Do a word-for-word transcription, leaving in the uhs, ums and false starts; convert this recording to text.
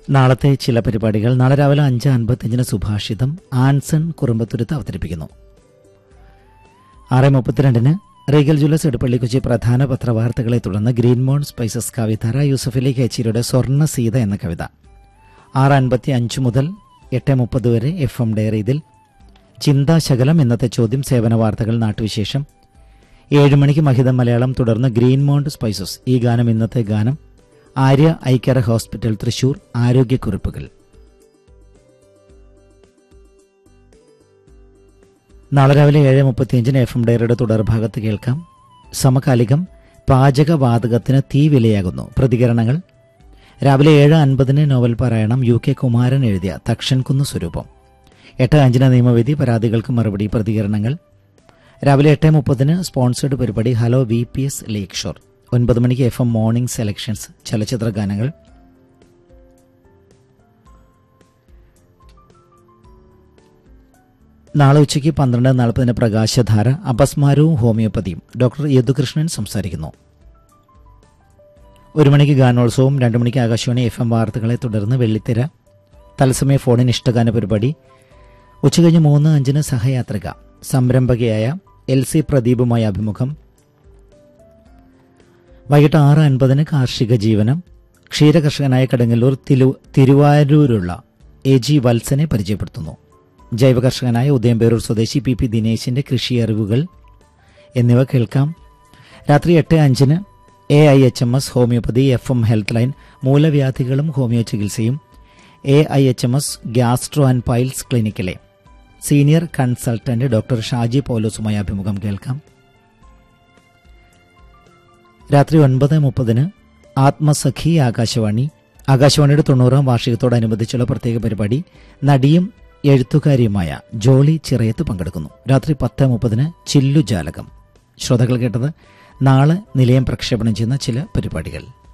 നാളത്തെ ചില പരിപാടികൾ. നാളെ രാവിലെ അഞ്ച് അൻപത്തിയഞ്ചിന് സുഭാഷിതം ആൻസൺ കുറുമ്പത്തുരുത്ത് അവതരിപ്പിക്കുന്നു. ആറ് മുപ്പത്തിരണ്ടിന് റീഗൽ ജ്വല്ലേഴ്സ് എടപ്പള്ളി കൊച്ചി പ്രധാന പത്രവാർത്തകളെ തുടർന്ന് ഗ്രീൻമോൺ സ്പൈസസ് കവിധാര യൂസഫലി കേച്ചിരിയുടെ സ്വർണ്ണ സീത എന്ന കവിത. ആറ് അൻപത്തി അഞ്ച് മുതൽ എട്ട് മുപ്പത് വരെ എഫ് എം ഡയറി. ഇതിൽ ചിന്താശകലം, ഇന്നത്തെ ചോദ്യം, സേവന വാർത്തകൾ, നാട്ടുവിശേഷം. ഏഴ് മണിക്ക് മഹിതം മലയാളം, തുടർന്ന് ഗ്രീൻമോണ്ട് സ്പൈസസ് ഈ ഗാനം, ഇന്നത്തെ ഗാനം, ആര്യ ഐക്കറ ഹോസ്പിറ്റൽ തൃശൂർ, ആരോഗ്യക്കുറിപ്പുകൾ. നാളെ രാവിലെ ഏഴ് മുപ്പത്തിയഞ്ചിന് എഫ് എം ഡയറിയുടെ തുടർഭാഗത്ത് കേൾക്കാം സമകാലികം, പാചകവാതകത്തിന് തീ വിലയാകുന്നു, പ്രതികരണങ്ങൾ. രാവിലെ ഏഴ് അൻപതിന് നോവൽ പാരായണം, യു കെ കുമാരൻ എഴുതിയ തക്ഷൻകുന്ന് സ്വരൂപം. എട്ട് അഞ്ചിന് നിയമവിധി, പരാതികൾക്ക് മറുപടി, പ്രതികരണങ്ങൾ. രാവിലെ എട്ട് മുപ്പതിന് സ്പോൺസേഡ് പരിപാടി ഹലോ വി പി എസ് ലേക്ക് ഷോർ. ഒൻപത് മണിക്ക് എഫ് എം മോർണിംഗ് സെലക്ഷൻസ്, ചലച്ചിത്ര ഗാനങ്ങൾ. നാളെ ഉച്ചയ്ക്ക് പന്ത്രണ്ട് നാൽപ്പതിന് പ്രകാശധാര, അപസ്മാരവും ഹോമിയോപ്പതിയും, ഡോക്ടർ യദുകൃഷ്ണൻ സംസാരിക്കുന്നു. ഒരു മണിക്ക് ഗാനോത്സവം, രണ്ടു മണിക്ക് ആകാശവാണി എഫ് എം വാർത്തകളെ തുടർന്ന് വെള്ളിത്തിര തത്സമയ ഫോണിൻ ഇഷ്ടഗാന പരിപാടി. ഉച്ചകഴിഞ്ഞ് മൂന്ന് അഞ്ചിന് സഹയാത്രിക, സംരംഭകയായ എൽ സി പ്രദീപുമായി അഭിമുഖം. വൈകിട്ട് ആറ് അൻപതിന് കാർഷിക ജീവനം, ക്ഷീരകർഷകനായ കടങ്ങല്ലൂർ തിരുവാരൂരുള്ള എ ജി വത്സനെ പരിചയപ്പെടുത്തുന്നു. ജൈവ കർഷകനായ ഉദയംപേരൂർ സ്വദേശി പി പി ദിനേശിന്റെ കൃഷി അറിവുകൾ എന്നിവ കേൾക്കാം. രാത്രി എട്ട് അഞ്ചിന് A I H M S homeopathy F M health line, മൂലവ്യാധികളും homeo ചികിത്സയും. A I H M S gastro and piles ക്ലിനിക്കിലെ senior consultant doctor Shaji പൗലോസുമായി അഭിമുഖം കേൾക്കാം. രാത്രി ഒൻപത് മുപ്പതിന് ആത്മസഖി ആകാശവാണി, ആകാശവാണിയുടെ തൊണ്ണൂറാം വാർഷികത്തോടനുബന്ധിച്ചുള്ള പ്രത്യേക പരിപാടി. നടിയും എഴുത്തുകാരിയുമായ ജോളി ചിറയത്ത് പങ്കെടുക്കുന്നു. രാത്രി പത്ത് മുപ്പതിന് ചില്ലുജാലകം. ശ്രോതാക്കൾ കേട്ടത് നാളെ നിലയം പ്രക്ഷേപണം ചെയ്യുന്ന ചില പരിപാടികൾ.